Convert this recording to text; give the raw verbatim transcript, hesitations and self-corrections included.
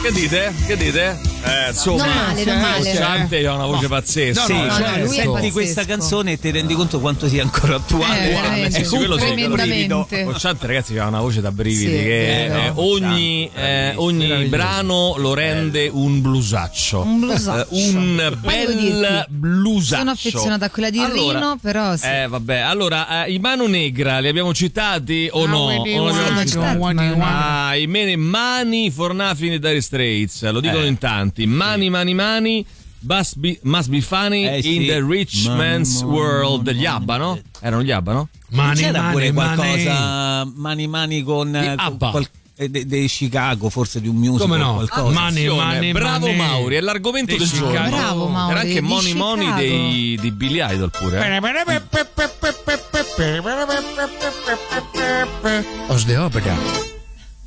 Che dite? Che dite? Eh, insomma, non male, non male. Cocciante ha una voce no. pazzesca. Sì, no, no, cioè, lui è senti pazzesco. questa canzone e ti rendi conto quanto sia ancora attuale. Eh, veramente. Eh, sì, quello sì, Tremendamente. Cocciante, ragazzi, che ha una voce da brividi. Sì, che vero. eh, ogni, eh, ogni brano lo rende un blusaccio. Un blusaccio. Eh, un Poi devo bel dirti, blusaccio. sono affezionata a quella di Allora, Rino, però sì. Eh, vabbè, allora, eh, i Mano Negra li abbiamo citati o no? O non li abbiamo citati? Ah, i mani, mani fornafini di Dire Straits, lo dicono Eh. in tanti. Mani, mani, mani. Must be, must be funny Eh, in sì. the rich Man, man's man, world. man, Gli Abba, no? Erano gli Abba, no? Mani, C'era mani, pure mani. qualcosa mani mani con Di Abba. qual- eh, de, de Chicago, forse di un musical. Come no? Qualcosa. Mani, mani, bravo mani. Mauri, è l'argomento Di del giorno. Chicago. Bravo Mauri. Era anche di Money Money Chicago. dei, di Billy Idol pure. Eh? Os de ópera.